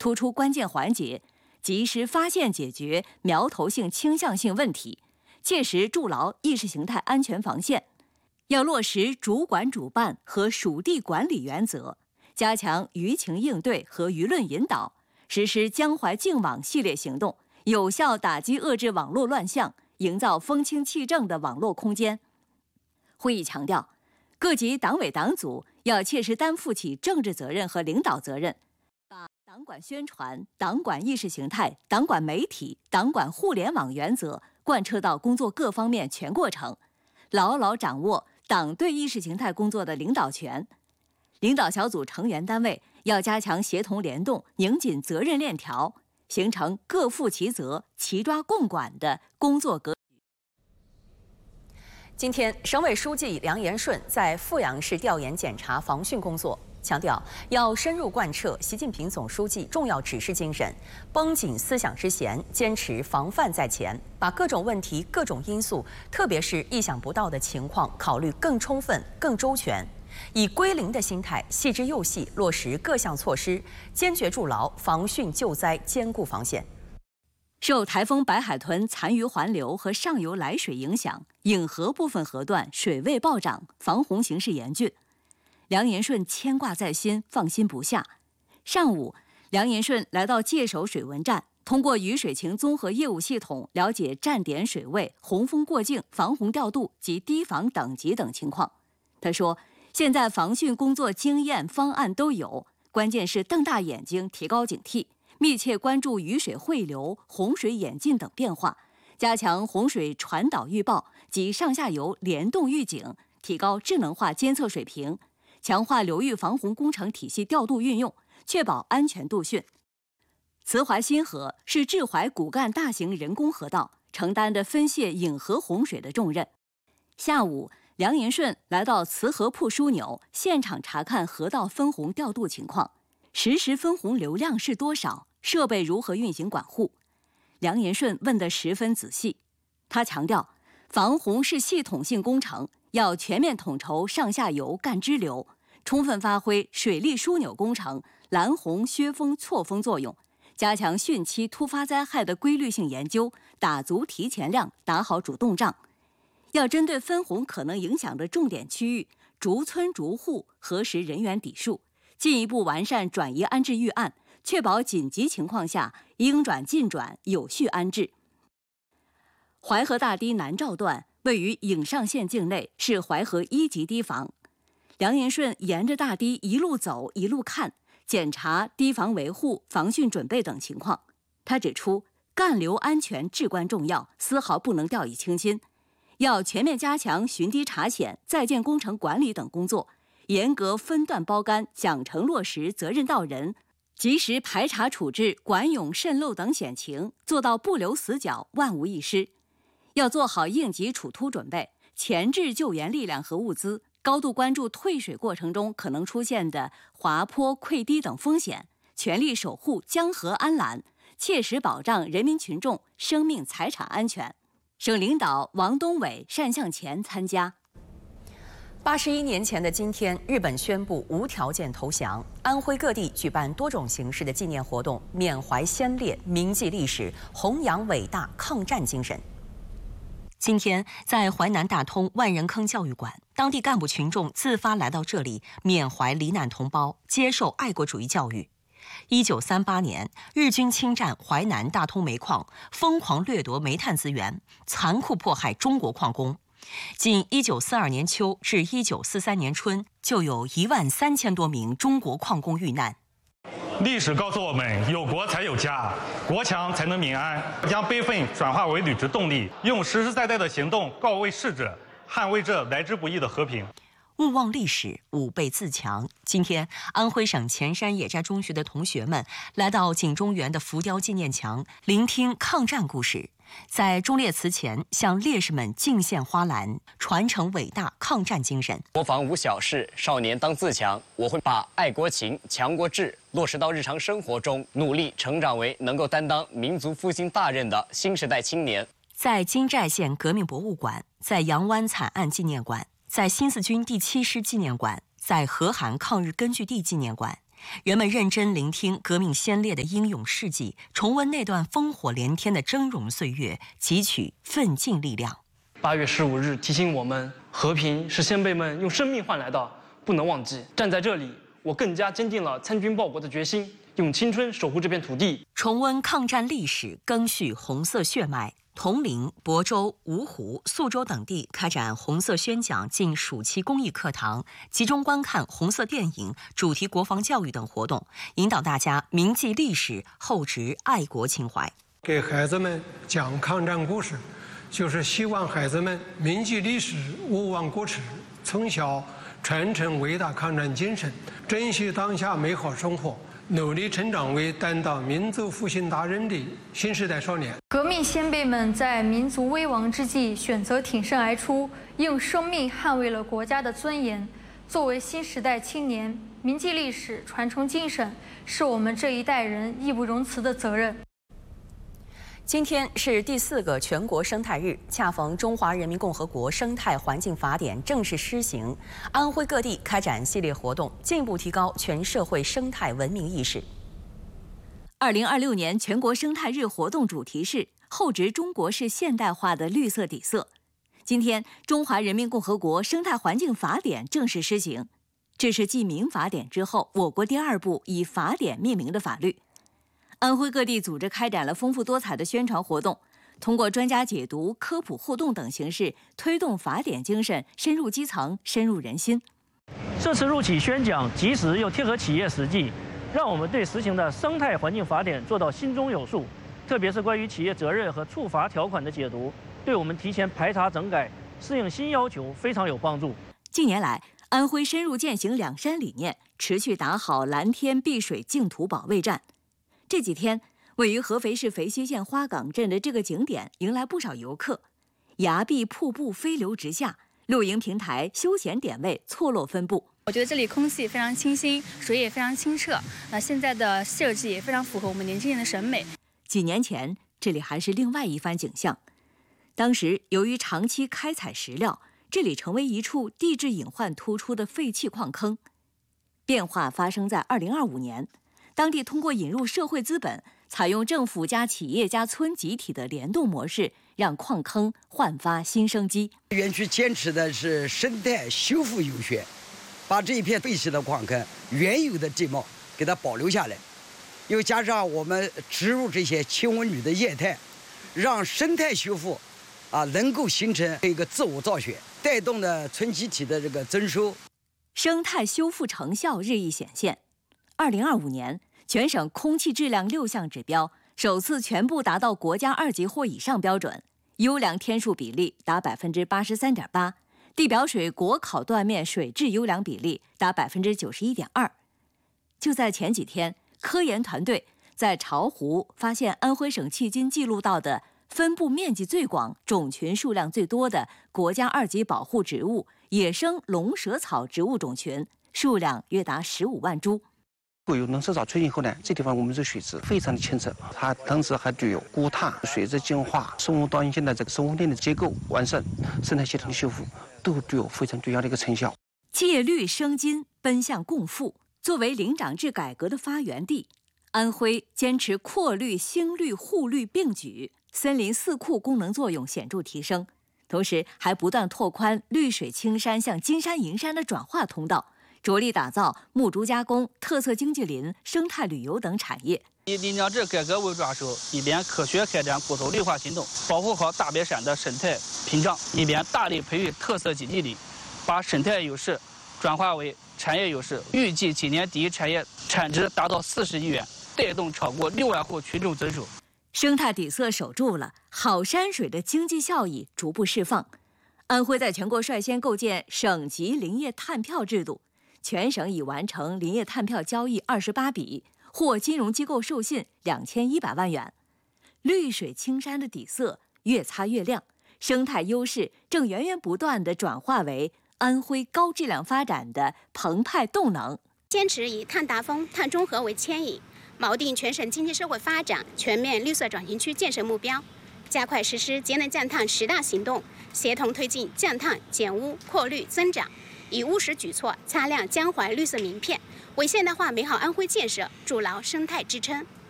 突出关键环节，及时发现解决苗头性倾向性问题，切实筑牢意识形态安全防线。要落实主管主办和属地管理原则，加强舆情应对和舆论引导，实施江淮净网系列行动，有效打击遏制网络乱象，营造风清气正的网络空间。会议强调，各级党委党组要切实担负起政治责任和领导责任，把党管宣传、党管意识形态、党管媒体、党管互联网原则贯彻到工作各方面全过程，牢牢掌握党对意识形态工作的领导权。领导小组成员单位要加强协同联动，拧紧责任链条，形成各负其责、齐抓共管的工作格局。 今天，省委书记梁延顺在阜阳市调研检查防汛工作，强调要深入贯彻习近平总书记重要指示精神，绷紧思想之弦，坚持防范在前，把各种问题、各种因素，特别是意想不到的情况，考虑更充分、更周全，以归零的心态，细致又细落实各项措施，坚决筑牢防汛救灾坚固防线。 受台风白海豚残余环流和上游来水影响，颍河部分河段水位暴涨，防洪形势严峻。梁延顺牵挂在心，放心不下。上午，梁延顺来到界首水文站，通过雨水情综合业务系统了解站点水位、洪峰过境、防洪调度及堤防等级等情况。他说，现在防汛工作经验方案都有，关键是瞪大眼睛，提高警惕，密切关注雨水汇流、洪水演进等变化，加强洪水传导预报及上下游联动预警，提高智能化监测水平，强化流域防洪工程体系调度运用，确保安全度汛。慈淮新河是治淮骨干大型人工河道，承担着分泄颍河洪水的重任。下午，梁延顺来到慈河铺枢纽，现场查看河道分洪调度情况，实时分洪流量是多少，设备如何运行管护。梁延顺问得十分仔细，他强调，防洪是系统性工程，要全面统筹上下游干支流，充分发挥水利枢纽工程拦洪削峰错峰作用，加强汛期突发灾害的规律性研究，打足提前量，打好主动仗。要针对分洪可能影响的重点区域，逐村逐户核实人员底数，进一步完善转移安置预案，确保紧急情况下应转尽转，有序安置。淮河大堤南棹段位于颍上县境内，是淮河1级堤防。梁延顺沿着大堤一路走一路看，检查堤防维护、防汛准备等情况。他指出，干流安全至关重要，丝毫不能掉以轻心，要全面加强巡堤查险、在建工程管理等工作，严格分段包干，奖惩落实，责任到人，及时排查处置管涌渗漏等险情，做到不留死角，万无一失。要做好应急处突准备，前置救援力量和物资，高度关注退水过程中可能出现的滑坡、溃堤等风险，全力守护江河安澜，切实保障人民群众生命财产安全。省领导王东伟、单向前参加。 81年前的今天，日本宣布无条件投降。安徽各地举办多种形式的纪念活动，缅怀先烈，铭记历史，弘扬伟大抗战精神。今天，在淮南大通万人坑教育馆，当地干部群众自发来到这里，缅怀罹难同胞，接受爱国主义教育。1938年，日军侵占淮南大通煤矿，疯狂掠夺煤炭资源，残酷迫害中国矿工。仅1942年秋至1943年春，就有13000多名中国矿工遇难。 历史告诉我们，有国才有家，国强才能民安。将悲愤转化为履职动力，用实实在在的行动告慰逝者，捍卫这来之不易的和平。 勿忘历史，吾辈自强。今天，安徽省潜山野寨中学的同学们来到景中园的浮雕纪念墙，聆听抗战故事，在忠烈祠前向烈士们敬献花篮，传承伟大抗战精神。 国防无小事，少年当自强。我会把爱国情、强国志落实到日常生活中，努力成长为能够担当民族复兴大任的新时代青年。 在金寨县革命博物馆，在杨湾惨案纪念馆，在新四军第7师纪念馆，在河涵抗日根据地纪念馆， 人们认真聆听革命先烈的英勇事迹，重温那段烽火连天的峥嵘岁月，汲取奋进力量。 8月15日提醒我们，和平是先辈们用生命换来的，不能忘记。站在这里，我更加坚定了参军报国的决心，用青春守护这片土地。 重温抗战历史，赓续红色血脉。铜陵、亳州、芜湖、宿州等地开展红色宣讲暨暑期公益课堂，集中观看红色电影、主题国防教育等活动，引导大家铭记历史，厚植爱国情怀。 给孩子们讲抗战故事，就是希望孩子们铭记历史，勿忘国耻，从小传承伟大抗战精神，珍惜当下美好生活，努力成长为担当民族复兴大任的新时代少年。 革命先辈们在民族危亡之际选择挺身而出，用生命捍卫了国家的尊严。作为新时代青年，铭记历史、传承精神，是我们这一代人义不容辞的责任。 今天是第4个全国生态日，恰逢《中华人民共和国生态环境法典》正式施行，安徽各地开展系列活动，进一步提高全社会生态文明意识。 2026年全国生态日活动主题是厚植中国式现代化的绿色底色。今天，《中华人民共和国生态环境法典》正式施行，这是继民法典之后，我国第2部以法典命名的法律。安徽各地组织开展了丰富多彩的宣传活动，通过专家解读、科普互动等形式，推动法典精神深入基层、深入人心。 这次入企宣讲及时又贴合企业实际，让我们对实行的生态环境法典做到心中有数，特别是关于企业责任和处罚条款的解读，对我们提前排查整改、适应新要求非常有帮助。 近年来，安徽深入践行两山理念，持续打好蓝天碧水净土保卫战。这几天，位于合肥市肥西县花岗镇的这个景点迎来不少游客，崖壁瀑布飞流直下，露营平台、休闲点位错落分布。 我觉得这里空气非常清新，水也非常清澈。现在的设计也非常符合我们年轻人的审美。 几年前，这里还是另外一番景象。当时由于长期开采石料，这里成为一处地质隐患突出的废弃矿坑。变化发生在2025年。当地通过引入社会资本，采用政府加企业加村集体的联动模式，让矿坑焕发新生机。 园区坚持的是生态修复优选，把这一片废弃的矿坑原有的地貌给它保留下来，又加上我们植入这些氢温铝的液态，让生态修复能够形成一个自我造血，带动了村集体的这个增收。 生态修复成效日益显现。2025年，全省空气质量6项指标首次全部达到国家2级或以上标准，优良天数比例达83.8%，地表水国考断面水质优良比例达91.2%。就在前几天，科研团队在巢湖发现安徽省迄今记录到的分布面积最广、种群数量最多的国家2级保护植物野生龙舌草植物种群，数量约达15万株。 有龙舌草出现以后呢，这地方我们这水质非常的清澈，它同时还具有固碳、水质净化、生物多样性的这个生物链的结构完善、生态系统的修复，都具有非常重要的一个成效。 借绿生金，奔向共富。作为林长制改革的发源地，安徽坚持扩绿、兴绿、护绿并举，森林4库功能作用显著提升，同时还不断拓宽绿水青山向金山银山的转化通道，着力打造木竹加工、特色经济林、生态旅游等产业。 以林长制改革为抓手，一边科学开展国土绿化行动，保护好大别山的生态屏障，一边大力培育特色经济林，把生态优势转化为产业优势。预计今年第一产业产值达到40亿元，带动超过6万户群众增收。 生态底色守住了，好山水的经济效益逐步释放。安徽在全国率先构建省级林业碳票制度，全省已完成林业碳票交易28笔，获金融机构授信2100万元。绿水青山的底色越擦越亮，生态优势正源源不断地转化为安徽高质量发展的澎湃动能。 坚持以碳达峰、碳中和为牵引，锚定全省经济社会发展全面绿色转型区建设目标，加快实施节能降碳10大行动，协同推进降碳、减污、扩绿、增长，以务实举措擦亮江淮绿色名片， 为现代化美好安徽建设筑牢生态支撑。